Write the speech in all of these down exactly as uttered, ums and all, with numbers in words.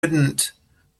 shouldn't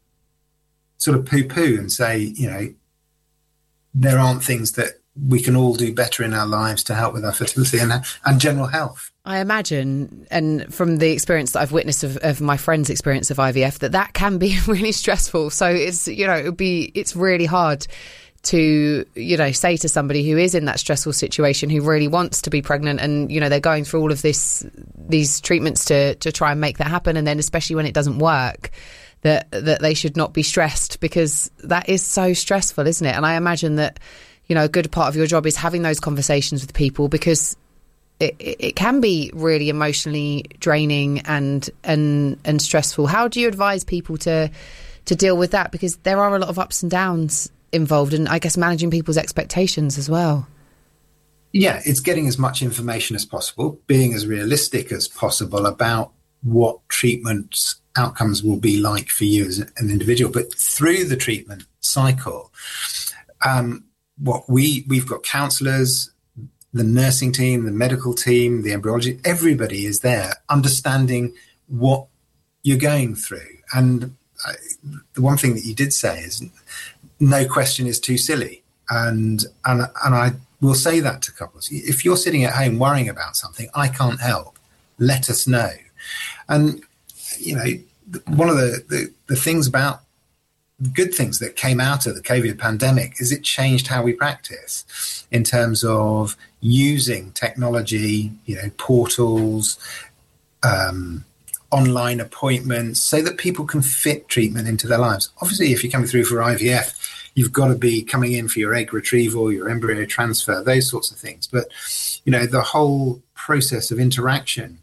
sort of poo-poo and say, you know, there aren't things that we can all do better in our lives to help with our fertility and, and general health. I imagine, and from the experience that I've witnessed of, of my friend's experience of I V F, that that can be really stressful. So it's, you know, it would be, it's really hard to, you know, say to somebody who is in that stressful situation, who really wants to be pregnant, and, you know, they're going through all of this, these treatments to, to try and make that happen. And then especially when it doesn't work, that, that they should not be stressed, because that is so stressful, isn't it? And I imagine that, you know, a good part of your job is having those conversations with people, because it, it can be really emotionally draining and and and stressful. How do you advise people to to deal with that? Because there are a lot of ups and downs involved, and I guess managing people's expectations as well. Yeah, it's getting as much information as possible, being as realistic as possible about what treatment outcomes will be like for you as an individual. But through the treatment cycle, um, what we we've got counsellors, the nursing team, the medical team, the embryology, everybody is there understanding what you're going through. And I, the one thing that you did say is no question is too silly. And, and, and I will say that to couples. If you're sitting at home worrying about something, I can't help. Let us know. And, you know, one of the, the, the things about good things that came out of the COVID pandemic is it changed how we practice in terms of using technology, you know, portals, um, online appointments, so that people can fit treatment into their lives. Obviously, if you're coming through for I V F, you've got to be coming in for your egg retrieval, your embryo transfer, those sorts of things. But, you know, the whole process of interaction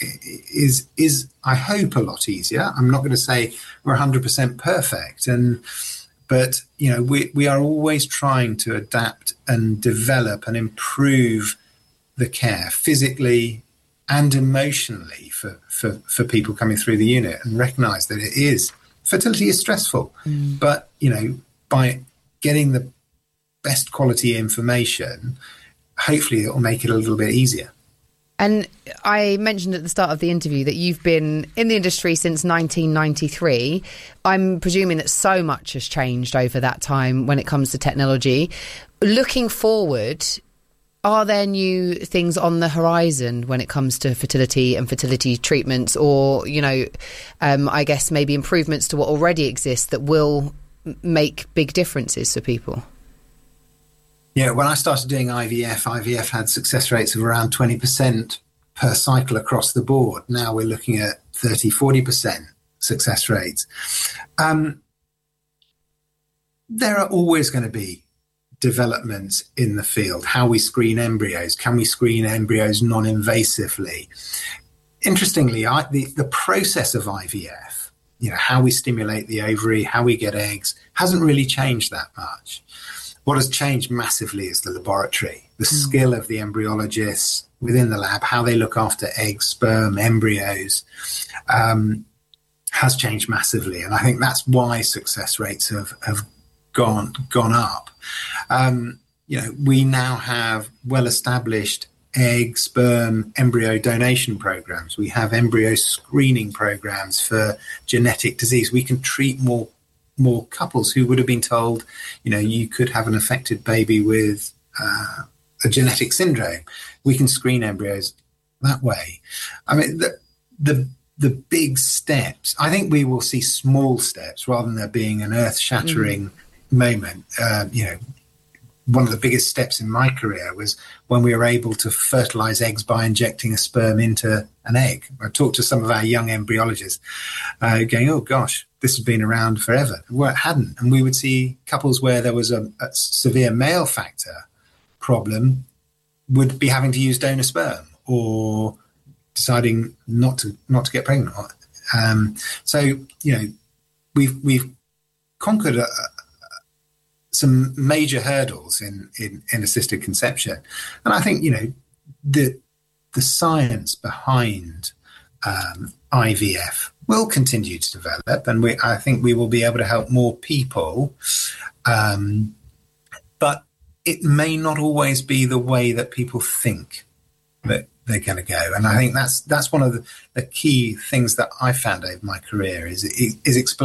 is, is I hope, a lot easier. I'm not going to say we're one hundred percent perfect. And, but, you know, we, we are always trying to adapt and develop and improve the care physically and emotionally for, for, for people coming through the unit, and recognise that it is, fertility is stressful. Mm. But, you know, by getting the best quality information, hopefully it will make it a little bit easier. And I mentioned at the start of the interview that you've been in the industry since nineteen ninety-three. I'm presuming that so much has changed over that time when it comes to technology. Looking forward, are there new things on the horizon when it comes to fertility and fertility treatments, or, you know, um, I guess maybe improvements to what already exists that will make big differences for people? Yeah, when I started doing I V F, I V F had success rates of around twenty percent per cycle across the board. Now we're looking at thirty, forty percent success rates. Um, there are always going to be developments in the field. How we screen embryos. Can we screen embryos non-invasively? Interestingly, I, the, the process of I V F, you know, how we stimulate the ovary, how we get eggs, hasn't really changed that much. What has changed massively is the laboratory, the mm. skill of the embryologists within the lab, how they look after eggs, sperm, embryos, um, has changed massively. And I think that's why success rates have, have gone gone up. Um, you know, we now have well-established egg, sperm, embryo donation programs. We have embryo screening programs for genetic disease. We can treat more more couples who would have been told, you know, you could have an affected baby with uh, a genetic syndrome. We can screen embryos that way. I mean, the, the the big steps, I think we will see small steps rather than there being an earth-shattering mm. moment. Uh, you know, one of the biggest steps in my career was when we were able to fertilize eggs by injecting a sperm into an egg. I talked to some of our young embryologists uh, going, oh gosh, this has been around forever. Well, it hadn't. And we would see couples where there was a, a severe male factor problem would be having to use donor sperm or deciding not to not to get pregnant. Um, so, you know, we've we've conquered a, some major hurdles in, in, in assisted conception. And I think, you know, the the science behind um, I V F will continue to develop, and we, I think we will be able to help more people. Um, but it may not always be the way that people think that they're going to go. And I think that's that's one of the, the key things that I found over my career is is explaining